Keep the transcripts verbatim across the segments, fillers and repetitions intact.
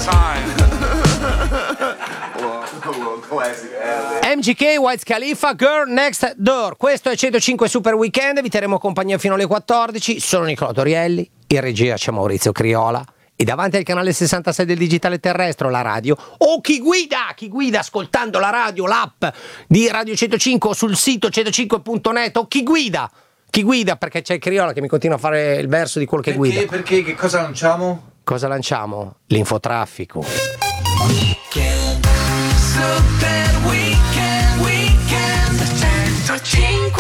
M G K, Wiz Khalifa, Girl Next Door. Questo è centocinque Super Weekend. Vi terremo compagnia fino alle quattordici. Sono Nicola Torielli, in regia c'è Maurizio Criola e davanti al canale sessantasei del digitale terrestre, la radio, o chi guida, chi guida ascoltando la radio, l'app di Radio centocinque o sul sito centocinque punto net, o chi guida, chi guida, perché c'è Criola che mi continua a fare il verso di quello che perché, guida. Perché? Che cosa lanciamo? Cosa lanciamo? L'infotraffico. Weekend, Super Weekend, Weekend centocinque.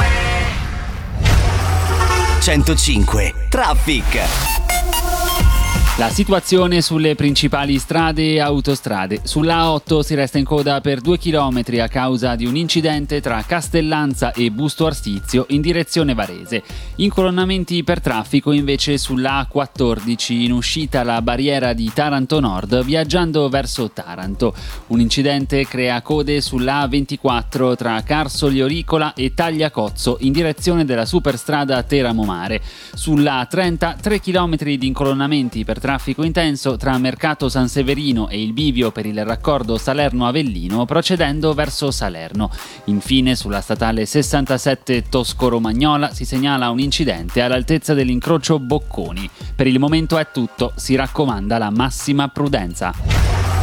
centocinque Traffic. La situazione sulle principali strade e autostrade. Sulla A otto si resta in coda per due chilometri a causa di un incidente tra Castellanza e Busto Arsizio in direzione Varese. Incolonnamenti per traffico invece sulla A quattordici in uscita alla barriera di Taranto Nord viaggiando verso Taranto. Un incidente crea code sulla A ventiquattro tra Carsoli Oricola e Tagliacozzo in direzione della superstrada Teramo Mare. Sulla A trenta tre chilometri di incolonnamenti per traffico intenso tra Mercato San Severino e il bivio per il raccordo Salerno-Avellino procedendo verso Salerno. Infine sulla statale sessantasette Tosco-Romagnola si segnala un incidente all'altezza dell'incrocio Bocconi. Per il momento è tutto, si raccomanda la massima prudenza.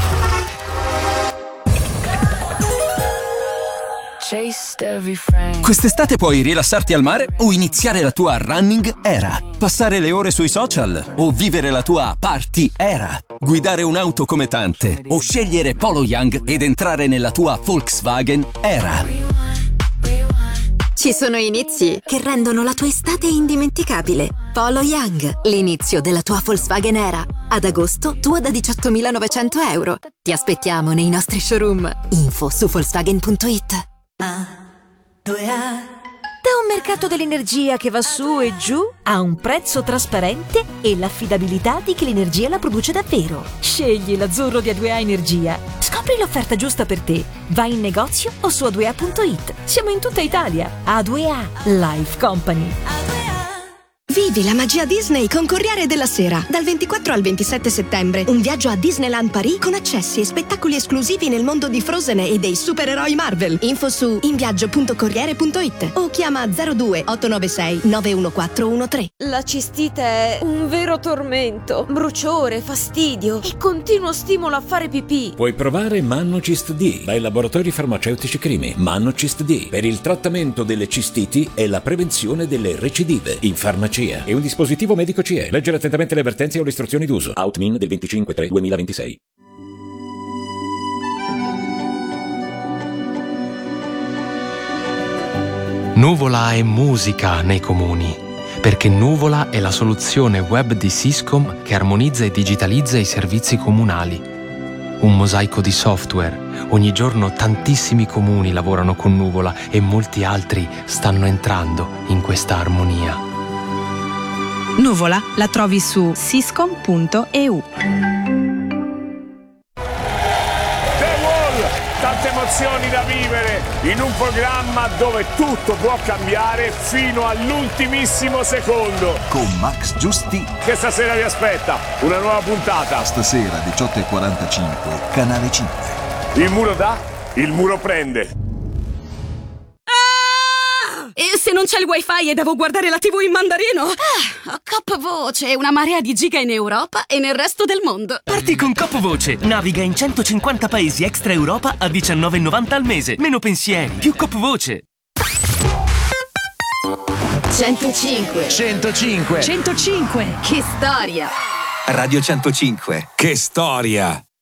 Quest'estate puoi rilassarti al mare o iniziare la tua running era, passare le ore sui social o vivere la tua party era, guidare un'auto come tante o scegliere Polo Young ed entrare nella tua Volkswagen era. Ci sono inizi che rendono la tua estate indimenticabile. Polo Young, l'inizio della tua Volkswagen era. Ad agosto, tua da diciottomilanovecento euro. Ti aspettiamo nei nostri showroom. Info su Volkswagen punto it. Da un mercato dell'energia che va su e giù a un prezzo trasparente e l'affidabilità di chi l'energia la produce davvero. Scegli l'azzurro di A due A Energia. Scopri l'offerta giusta per te. Vai in negozio o su A due A punto it. Siamo in tutta Italia. A due A Life Company. Vivi la magia Disney con Corriere della Sera. Dal ventiquattro al ventisette settembre, un viaggio a Disneyland Paris con accessi e spettacoli esclusivi nel mondo di Frozen e dei supereroi Marvel. Info su inviaggio punto corriere punto it o chiama zero due otto nove sei nove uno quattro uno tre. La cistite è un vero tormento. Bruciore, fastidio e continuo stimolo a fare pipì. Puoi provare Mannocist D dai laboratori farmaceutici Crimi. Mannocist D per il trattamento delle cistiti e la prevenzione delle recidive in farmacia. È un dispositivo medico C E. Leggere attentamente le avvertenze o le istruzioni d'uso. Outmin del venticinque tre duemilaventisei. Nuvola è musica nei comuni, perché Nuvola è la soluzione web di Syscom che armonizza e digitalizza i servizi comunali. Un mosaico di software. Ogni giorno tantissimi comuni lavorano con Nuvola e molti altri stanno entrando in questa armonia. Nuvola la trovi su syscom punto e u. The Wall, tante emozioni da vivere in un programma dove tutto può cambiare fino all'ultimissimo secondo. Con Max Giusti. Che stasera vi aspetta una nuova puntata. Stasera diciotto e quarantacinque, Canale cinque. Il muro dà, il muro prende. E se non c'è il wifi e devo guardare la tivù in mandarino? Ah, Cop Voce, una marea di giga in Europa e nel resto del mondo. Parti con Cop Voce. Naviga in centocinquanta paesi extra Europa a diciannove e novanta al mese. Meno pensieri, più Cop Voce. centocinque. centocinque. centocinque. Che storia. Radio centocinque. Che storia.